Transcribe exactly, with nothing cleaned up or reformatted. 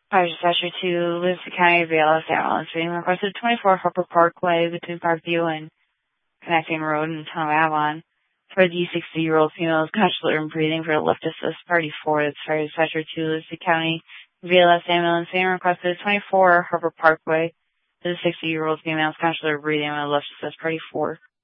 Fire dispatcher to Livingston County, Bailiff ambulance being requested twenty-four Harper Parkway between Parkview and Connecting Road in Town of Avalon. For the sixty-year-old female is conscious and breathing for a lift assist party four. That's fire dispatcher to Livingston County, V L S ambulance being requested twenty-four Harper Parkway. The sixty-year-old female is conscious and breathing for a lift assist party four.